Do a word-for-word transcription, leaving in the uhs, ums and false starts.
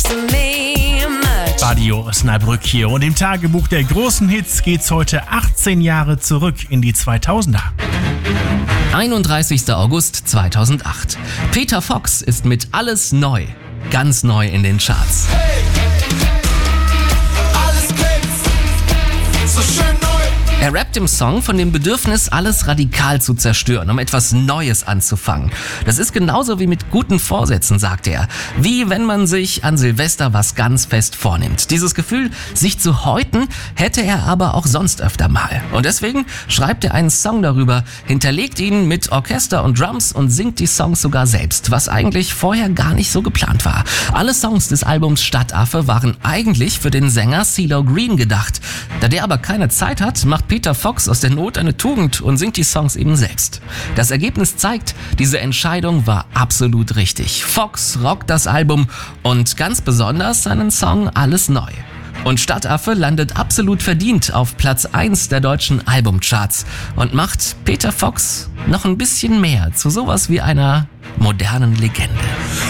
Radio Osnabrück hier und im Tagebuch der großen Hits geht's heute achtzehn Jahre zurück in die zweitausender. einunddreißigster August zweitausendacht. Peter Fox ist mit Alles neu, ganz neu in den Charts. Hey, alles glänzt, so schön neu. Er rappt im Song von dem Bedürfnis, alles radikal zu zerstören, um etwas Neues anzufangen. Das ist genauso wie mit guten Vorsätzen, sagt er. Wie wenn man sich an Silvester was ganz fest vornimmt. Dieses Gefühl, sich zu häuten, hätte er aber auch sonst öfter mal. Und deswegen schreibt er einen Song darüber, hinterlegt ihn mit Orchester und Drums und singt die Songs sogar selbst, was eigentlich vorher gar nicht so geplant war. Alle Songs des Albums Stadtaffe waren eigentlich für den Sänger CeeLo Green gedacht. Da der aber keine Zeit hat, macht Peter Fox aus der Not eine Tugend und singt die Songs eben selbst. Das Ergebnis zeigt, diese Entscheidung war absolut richtig. Fox rockt das Album und ganz besonders seinen Song Alles neu. Und Stadtaffe landet absolut verdient auf Platz eins der deutschen Albumcharts und macht Peter Fox noch ein bisschen mehr zu sowas wie einer modernen Legende.